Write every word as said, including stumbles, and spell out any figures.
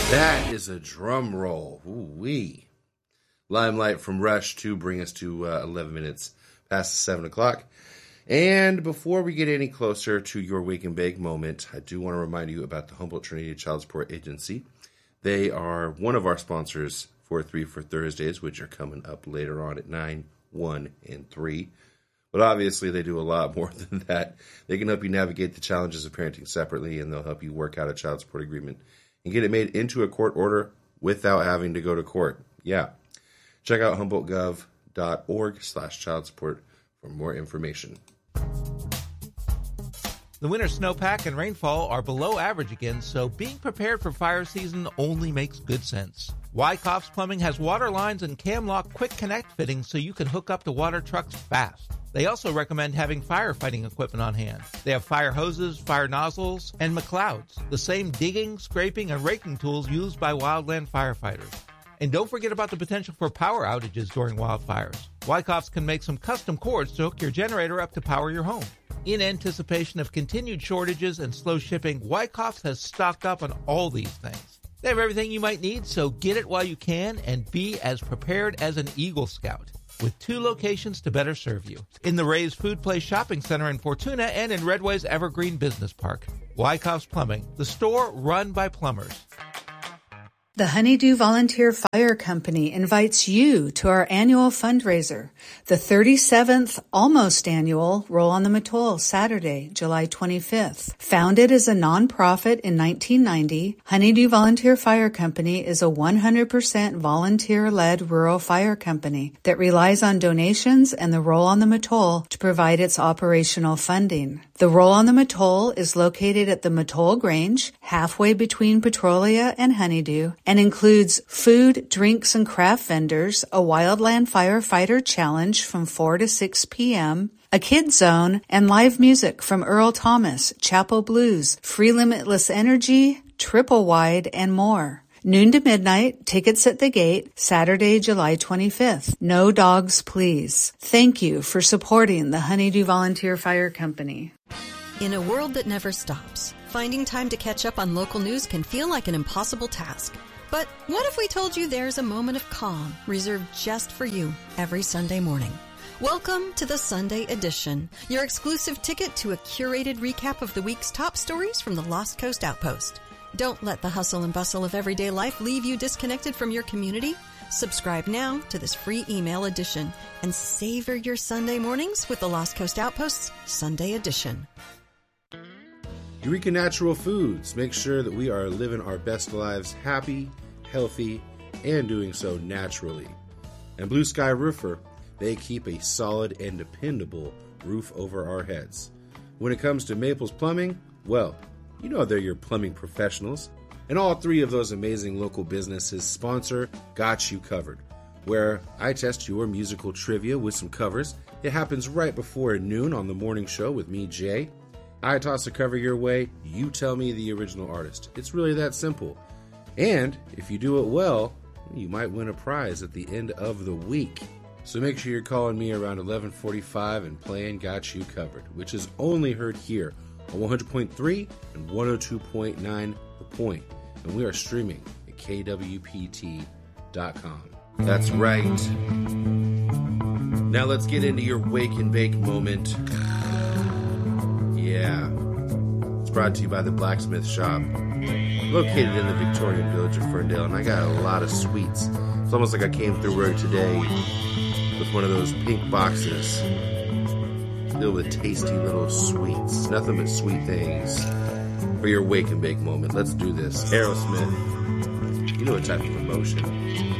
That is a drum roll. Ooh-wee. Limelight from Rush to bring us to uh, eleven minutes past seven o'clock. And before we get any closer to your Wake and Bake moment, I do want to remind you about the Humboldt Trinity Child Support Agency. They are one of our sponsors for Three for Thursdays, which are coming up later on at nine, one, and three. But obviously, they do a lot more than that. They can help you navigate the challenges of parenting separately, and they'll help you work out a child support agreement and get it made into a court order without having to go to court. Yeah. Check out humboldtgov.org slash child support for more information. The winter snowpack and rainfall are below average again, so being prepared for fire season only makes good sense. Wyckoff's Plumbing has water lines and Camlock Quick Connect fittings so you can hook up to water trucks fast. They also recommend having firefighting equipment on hand. They have fire hoses, fire nozzles, and McLeods, the same digging, scraping, and raking tools used by wildland firefighters. And don't forget about the potential for power outages during wildfires. Wyckoff's can make some custom cords to hook your generator up to power your home. In anticipation of continued shortages and slow shipping, Wyckoff's has stocked up on all these things. They have everything you might need, so get it while you can and be as prepared as an Eagle Scout. With two locations to better serve you. In the Ray's Food Place Shopping Center in Fortuna and in Redway's Evergreen Business Park. Wyckoff's Plumbing, the store run by plumbers. The Honeydew Volunteer Fire Company invites you to our annual fundraiser, the thirty-seventh almost annual Roll on the Mattole, Saturday, July twenty-fifth. Founded as a nonprofit in nineteen ninety, Honeydew Volunteer Fire Company is a one hundred percent volunteer-led rural fire company that relies on donations and the Roll on the Mattole to provide its operational funding. The Roll on the Mattole is located at the Mattole Grange, halfway between Petrolia and Honeydew, and includes food, drinks, and craft vendors, a wildland firefighter challenge from four to six p.m., a kid zone, and live music from Earl Thomas, Chapel Blues, Free Limitless Energy, Triple Wide, and more. Noon to midnight, tickets at the gate, Saturday, July twenty-fifth. No dogs, please. Thank you for supporting the Honeydew Volunteer Fire Company. In a world that never stops, finding time to catch up on local news can feel like an impossible task. But what if we told you there's a moment of calm reserved just for you every Sunday morning? Welcome to the Sunday Edition, your exclusive ticket to a curated recap of the week's top stories from the Lost Coast Outpost. Don't let the hustle and bustle of everyday life leave you disconnected from your community. Subscribe now to this free email edition and savor your Sunday mornings with the Lost Coast Outpost's Sunday Edition. Eureka Natural Foods makes sure that we are living our best lives happy, healthy, and doing so naturally. And Blue Sky Roofer, they keep a solid and dependable roof over our heads. When it comes to Maples Plumbing, well, you know they're your plumbing professionals. And all three of those amazing local businesses sponsor Got You Covered, where I test your musical trivia with some covers. It happens right before noon on the morning show with me, Jay. I toss a cover your way, you tell me the original artist. It's really that simple. And if you do it well, you might win a prize at the end of the week. So make sure you're calling me around eleven forty-five and playing Got You Covered, which is only heard here on one hundred point three and one oh two point nine The Point. And we are streaming at K W P T dot com. That's right. Now let's get into your Wake and Bake moment. Yeah. It's brought to you by the Blacksmith Shop, located in the Victorian village of Ferndale, and I got a lot of sweets. It's almost like I came through work today with one of those pink boxes filled with tasty little sweets. Nothing but sweet things for your Wake and Bake moment. Let's do this. Aerosmith, you know what type of emotion.